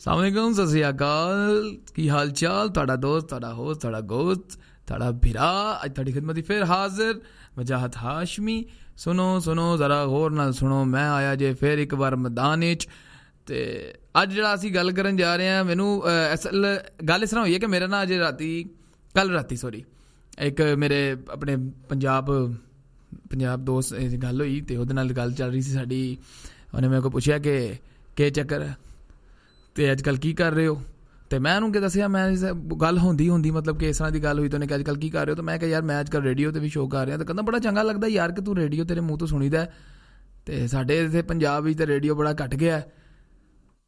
अस्सलाम वालेकुम, सत श्री अकाल, की हाल चाल? तुहाडा दोस्त, तुहाडा होस्ट, तुहाडा गोस्त, तुहाडा भिरा अज तुहाडी खिदमत फिर हाजिर वजाहत हाशमी। सुनो सुनो जरा गौर नाल सुनो, मैं आया जे फिर एक बार मैदान च। ते अज जिहड़ा असीं गल करन जा रहे हैं, मैनू असल गल इस तरह होई है कि मेरा ना अज कल राती एक मेरे अपने पंजाब दोस्त गल होई ते ओहदे नाल गल चल रही सी साडी। उन्हें मेरे को पूछा कि केह् चक्कर है ते अजकल की कर रहे हो? तो मैं उन्होंने दसिया, मैं गल होंदी मतलब कि इस तरह की गल हुई तो उन्हें अजकल की कर रहे हो? तो मैं कहा यार मैं अजकल रेडियो ते भी शो कर रहा। तो कहना बड़ा चंगा लगता यार कि तू रेडियो तेरे मूँह तो सुनी दा। तो साढ़े इत्थे पंजाब विच ते रेडियो बड़ा घट गया है।